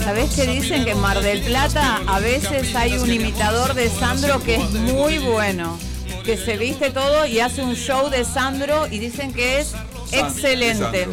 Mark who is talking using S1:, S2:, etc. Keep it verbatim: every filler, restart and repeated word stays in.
S1: ¿Sabés que dicen que en Mar del Plata a veces hay un imitador de Sandro que es muy bueno? Que se viste todo y hace un show de Sandro y dicen que es excelente.